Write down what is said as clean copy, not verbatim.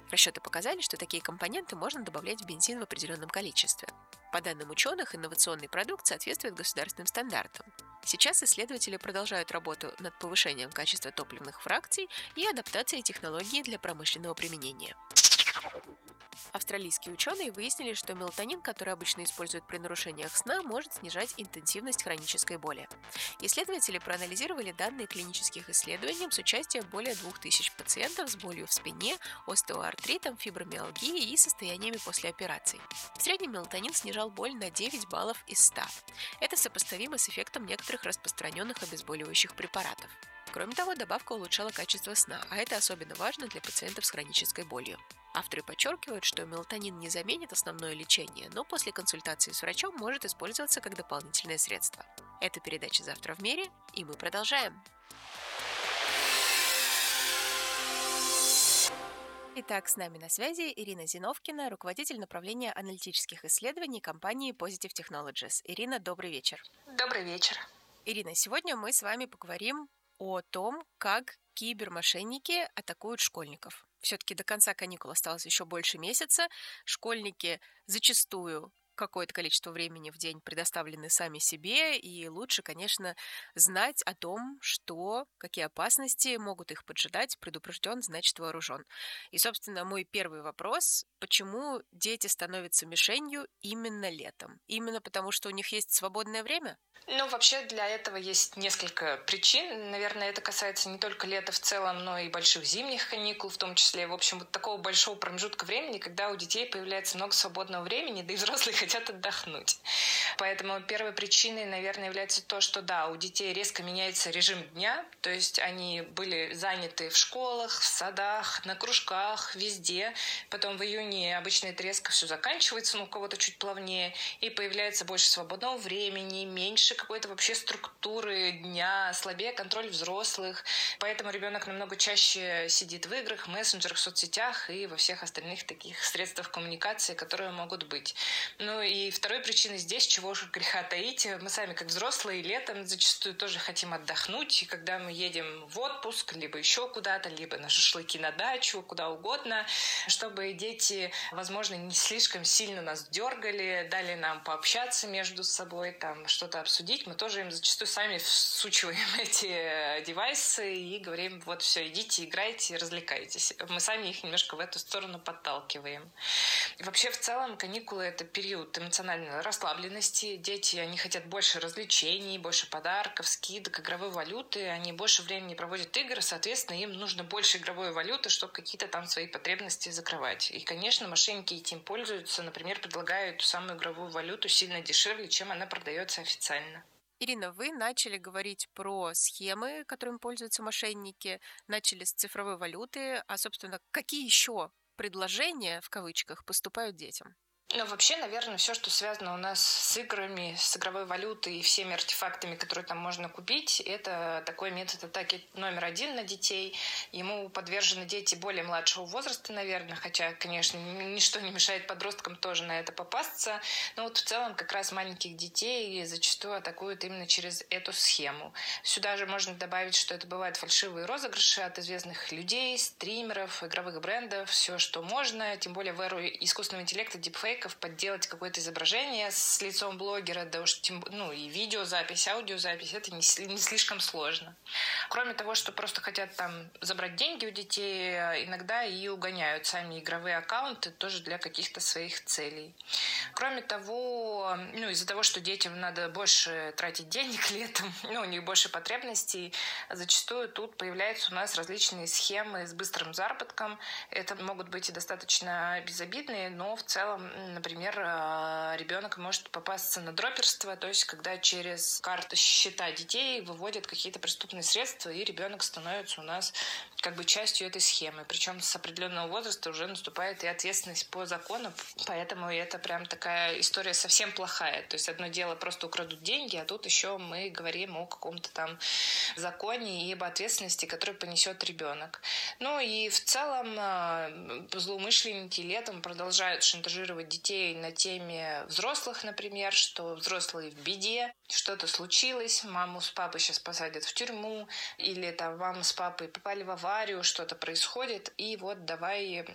Расчеты показали, что такие компоненты можно добавлять в бензин в определенном количестве. По данным ученых, инновационный продукт соответствует государственным стандартам. Сейчас исследователи продолжают работу над повышением качества топливных фракций и адаптацией технологий для промышленного применения. Австралийские ученые выяснили, что мелатонин, который обычно используют при нарушениях сна, может снижать интенсивность хронической боли. Исследователи проанализировали данные клинических исследований с участием более 2000 пациентов с болью в спине, остеоартритом, фибромиалгией и состояниями после операций. В среднем мелатонин снижал боль на 9 баллов из 100. Это сопоставимо с эффектом некоторых распространенных обезболивающих препаратов. Кроме того, добавка улучшала качество сна, а это особенно важно для пациентов с хронической болью. Авторы подчеркивают, что мелатонин не заменит основное лечение, но после консультации с врачом может использоваться как дополнительное средство. Это передача «Завтра в мире», и мы продолжаем. Итак, с нами на связи Ирина Зиновкина, руководитель направления аналитических исследований компании Positive Technologies. Ирина, добрый вечер. Добрый вечер. Ирина, сегодня мы с вами поговорим о том, как кибермошенники атакуют школьников. Все-таки до конца каникул осталось еще больше месяца. Школьники зачастую какое-то количество времени в день предоставлены сами себе, и лучше, конечно, знать о том, какие опасности могут их поджидать. Предупрежден, значит вооружен. И, собственно, мой первый вопрос: почему дети становятся мишенью именно летом? Именно потому, что у них есть свободное время? Вообще для этого есть несколько причин. Наверное, это касается не только лета в целом, но и больших зимних каникул в том числе. В общем, вот такого большого промежутка времени, когда у детей появляется много свободного времени, да и взрослые хотят отдохнуть. Поэтому первой причиной, наверное, является то, что да, у детей резко меняется режим дня, то есть они были заняты в школах, в садах, на кружках, везде. Потом в июне обычно это резко все заканчивается, у кого-то чуть плавнее, и появляется больше свободного времени, меньше какой-то вообще структуры дня, слабее контроль взрослых. Поэтому ребенок намного чаще сидит в играх, мессенджерах, соцсетях и во всех остальных таких средствах коммуникации, которые могут быть. И второй причиной здесь, чего же греха таить, мы сами как взрослые летом зачастую тоже хотим отдохнуть, и когда мы едем в отпуск, либо еще куда-то, либо на шашлыки на дачу, куда угодно, чтобы дети, возможно, не слишком сильно нас дергали, дали нам пообщаться между собой, там что-то обсудить, мы тоже им зачастую сами всучиваем эти девайсы и говорим: вот все, идите, играйте, развлекайтесь. Мы сами их немножко в эту сторону подталкиваем. И вообще, в целом, каникулы — это период эмоциональной расслабленности. Дети, они хотят больше развлечений, больше подарков, скидок, игровой валюты. Они больше времени проводят игры, соответственно, им нужно больше игровой валюты, чтобы какие-то там свои потребности закрывать. И, конечно, мошенники этим пользуются. Например, предлагают ту самую игровую валюту сильно дешевле, чем она продается официально. Ирина, вы начали говорить про схемы, которыми пользуются мошенники, начали с цифровой валюты, а, собственно, какие еще предложения, в кавычках, поступают детям? Вообще, наверное, все, что связано у нас с играми, с игровой валютой и всеми артефактами, которые там можно купить, это такой метод атаки номер один на детей. Ему подвержены дети более младшего возраста, наверное, хотя, конечно, ничто не мешает подросткам тоже на это попасться. Но вот в целом как раз маленьких детей зачастую атакуют именно через эту схему. Сюда же можно добавить, что это бывают фальшивые розыгрыши от известных людей, стримеров, игровых брендов, все, что можно, тем более в эру искусственного интеллекта, дипфейк, подделать какое-то изображение с лицом блогера, да уж и видеозапись, аудиозапись, это не слишком сложно. Кроме того, что просто хотят там забрать деньги у детей, иногда и угоняют сами игровые аккаунты тоже для каких-то своих целей. Кроме того, из-за того, что детям надо больше тратить денег летом, у них больше потребностей, зачастую тут появляются у нас различные схемы с быстрым заработком. Это могут быть и достаточно безобидные, но в целом, например, ребенок может попасться на дроперство, то есть когда через карты счета детей выводят какие-то преступные средства, и ребенок становится у нас как бы частью этой схемы. Причем с определенного возраста уже наступает и ответственность по закону, поэтому это прям такая история совсем плохая. То есть одно дело просто украдут деньги, а тут еще мы говорим о каком-то там законе и об ответственности, которую понесет ребенок. И в целом злоумышленники летом продолжают шантажировать детей на теме взрослых, например, что взрослые в беде, что-то случилось, маму с папой сейчас посадят в тюрьму, или там мама с папой попали в аварию, что-то происходит, и вот давай